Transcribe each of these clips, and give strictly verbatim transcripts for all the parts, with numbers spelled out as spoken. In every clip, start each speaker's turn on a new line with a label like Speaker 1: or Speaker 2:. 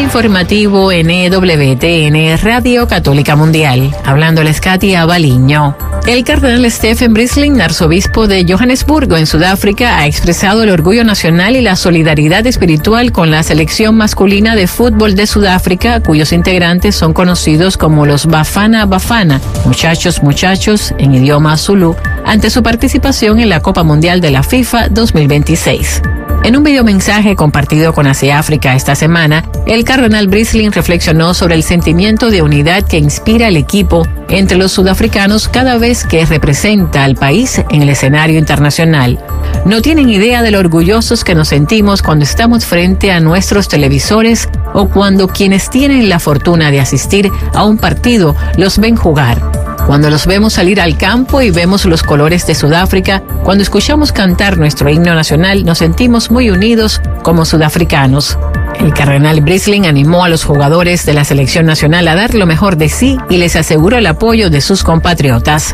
Speaker 1: informativo en E W T N Radio Católica Mundial. Hablándoles Katia Baliño. El cardenal Stephen Brisling, arzobispo de Johannesburgo, en Sudáfrica, ha expresado el orgullo nacional y la solidaridad espiritual con la selección masculina de fútbol de Sudáfrica, cuyos integrantes son conocidos como los Bafana Bafana, muchachos muchachos en idioma zulú, ante su participación en la Copa Mundial de la FIFA dos mil veintiséis. En un videomensaje compartido con Asia África esta semana, el cardenal Brisling reflexionó sobre el sentimiento de unidad que inspira el equipo entre los sudafricanos cada vez que representa al país en el escenario internacional. No tienen idea de lo orgullosos que nos sentimos cuando estamos frente a nuestros televisores o cuando quienes tienen la fortuna de asistir a un partido los ven jugar. Cuando los vemos salir al campo y vemos los colores de Sudáfrica, cuando escuchamos cantar nuestro himno nacional, nos sentimos muy unidos como sudafricanos. El cardenal Brisling animó a los jugadores de la selección nacional a dar lo mejor de sí y les aseguró el apoyo de sus compatriotas.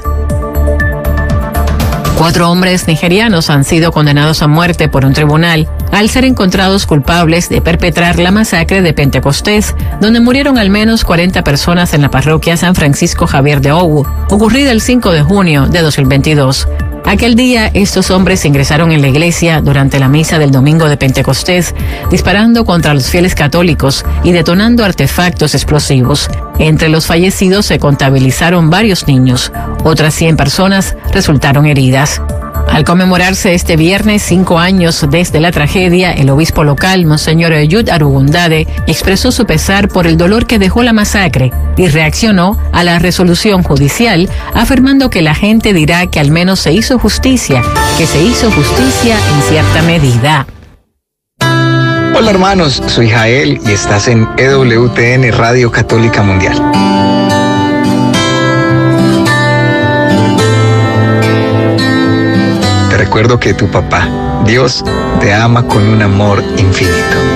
Speaker 1: Cuatro hombres nigerianos han sido condenados a muerte por un tribunal al ser encontrados culpables de perpetrar la masacre de Pentecostés, donde murieron al menos cuarenta personas en la parroquia San Francisco Javier de Owu, ocurrida el cinco de junio de dos mil veintidós. Aquel día, estos hombres ingresaron en la iglesia durante la misa del domingo de Pentecostés, disparando contra los fieles católicos y detonando artefactos explosivos. Entre los fallecidos se contabilizaron varios niños. Otras cien personas resultaron heridas. Al conmemorarse este viernes cinco años desde la tragedia, el obispo local, Monseñor Jude Arugundade, expresó su pesar por el dolor que dejó la masacre y reaccionó a la resolución judicial, afirmando que la gente dirá que al menos se hizo justicia, que se hizo justicia en cierta medida.
Speaker 2: Hola hermanos, soy Jael y estás en E W T N Radio Católica Mundial. Recuerdo que tu papá, Dios, te ama con un amor infinito.